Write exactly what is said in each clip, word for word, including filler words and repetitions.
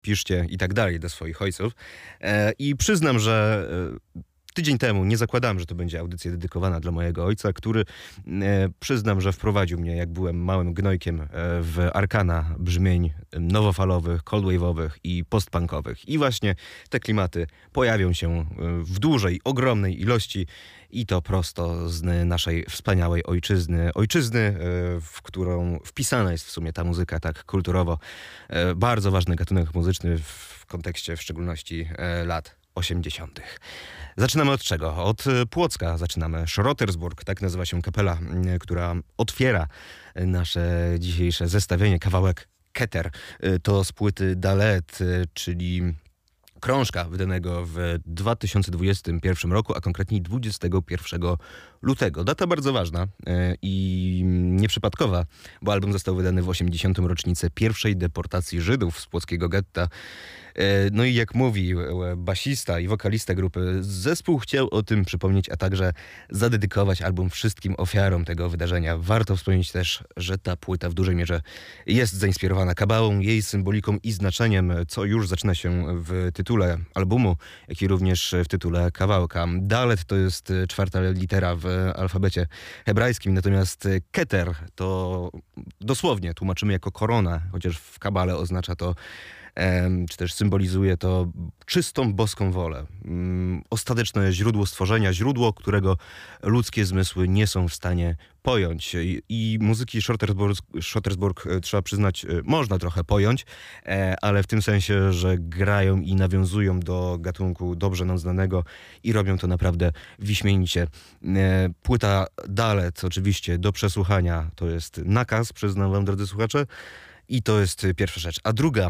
piszcie i tak dalej do swoich ojców. E, I przyznam, że e, tydzień temu nie zakładałem, że to będzie audycja dedykowana dla mojego ojca, który e, przyznam, że wprowadził mnie, jak byłem małym gnojkiem, e, w arkana brzmień nowofalowych, coldwave'owych i postpunkowych. I właśnie te klimaty pojawią się e, w dużej, ogromnej ilości i to prosto z naszej wspaniałej ojczyzny. Ojczyzny, e, w którą wpisana jest w sumie ta muzyka tak kulturowo. E, bardzo ważny gatunek muzyczny w kontekście w szczególności e, lat osiemdziesiątych. Zaczynamy od czego? Od Płocka zaczynamy. Schrotersburg, tak nazywa się kapela, która otwiera nasze dzisiejsze zestawienie. Kawałek Keter to z płyty Dalet, czyli krążka wydanego w dwa tysiące dwudziestym pierwszym roku, a konkretniej dwudziestego pierwszego lutego. Data bardzo ważna e, i nieprzypadkowa, bo album został wydany w osiemdziesiątą rocznicę pierwszej deportacji Żydów z płockiego getta. E, no i jak mówi e, basista i wokalista grupy, zespół chciał o tym przypomnieć, a także zadedykować album wszystkim ofiarom tego wydarzenia. Warto wspomnieć też, że ta płyta w dużej mierze jest zainspirowana kabałą, jej symboliką i znaczeniem, co już zaczyna się w tytule albumu, jak i również w tytule kawałka. Dalet to jest czwarta litera w alfabecie hebrajskim, natomiast Keter to dosłownie tłumaczymy jako korona, chociaż w kabale oznacza to, czy też symbolizuje to czystą boską wolę. Ostateczne źródło stworzenia, źródło, którego ludzkie zmysły nie są w stanie pojąć. I muzyki Schrotersburg, Schrotersburg trzeba przyznać, można trochę pojąć, ale w tym sensie, że grają i nawiązują do gatunku dobrze nam znanego i robią to naprawdę wyśmienicie. Płyta Dalet oczywiście do przesłuchania to jest nakaz, przyznam wam, drodzy słuchacze, i to jest pierwsza rzecz. A druga,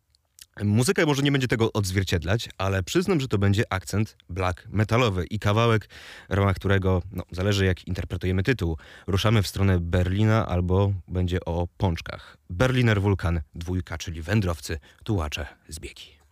muzyka może nie będzie tego odzwierciedlać, ale przyznam, że to będzie akcent black metalowy i kawałek, w ramach którego, no, zależy jak interpretujemy tytuł, ruszamy w stronę Berlina albo będzie o pączkach. Berliner Wulkan, dwójka, czyli wędrowcy, tułacze, zbiegi.